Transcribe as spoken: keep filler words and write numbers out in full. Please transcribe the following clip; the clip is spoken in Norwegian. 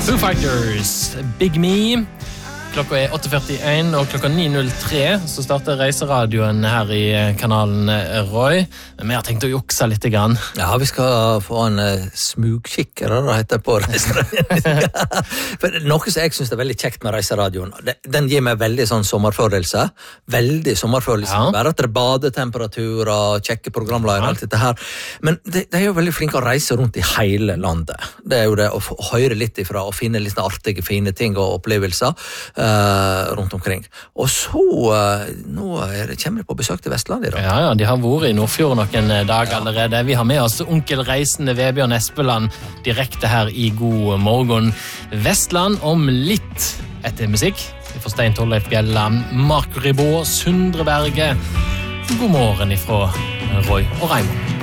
Foo Fighters, Big Me. Klokka er åtte førtien, og klokka ni null tre så starter reiseradioen her i kanalen Roy. Men vi har tenkt å jukse litt grann. Ja, vi skal få en uh, smugkikker, det heter på reiseradioen. For noe som jeg synes er veldig kjekt med reiseradioen, det, den gir meg veldig sånn sommerfølelse. Veldig sommerfølelse. Ja. Bare at det er badetemperatur og kjekke programleier og alt dette her. Men de, de er jo veldig flinke å reise rundt i hele landet. Det er jo det å få, høre litt ifra og finne litt artige, fine ting og opplevelser. Uh, rundt omkring. Og så uh, nå er det, kommer det på besøk til Vestland i dag. Ja, ja, de har vært i Nordfjord noen dag ja. allerede. Vi har med oss onkel reisende Vebjørn Espeland direkte her i God morgen Vestland om litt etter musikk. Vi får Stein Torleif Bjella, Mark Ribot, Sundre Berge. God morgen ifra Roy og Raimond.